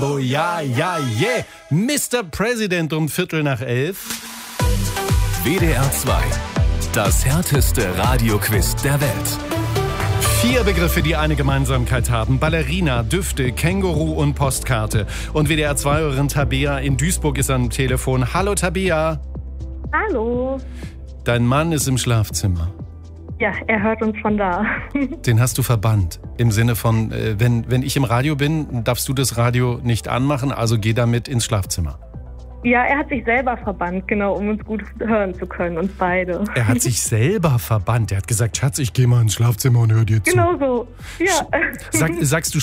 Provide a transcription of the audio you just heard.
Oh ja, ja, yeah. Mr. President um 11:15. WDR 2. Das härteste Radioquiz der Welt. 4 Begriffe, die eine Gemeinsamkeit haben. Ballerina, Düfte, Känguru und Postkarte. Und WDR 2-Hörerin Tabea in Duisburg ist am Telefon. Hallo Tabea. Hallo. Dein Mann ist im Schlafzimmer. Ja, er hört uns von da. Den hast du verbannt. Im Sinne von, wenn ich im Radio bin, darfst du das Radio nicht anmachen, also geh damit ins Schlafzimmer. Ja, er hat sich selber verbannt, genau, um uns gut hören zu können, uns beide. Er hat sich selber verbannt. Er hat gesagt, Schatz, ich gehe mal ins Schlafzimmer und hör dir zu. Genau so, ja. Sagst du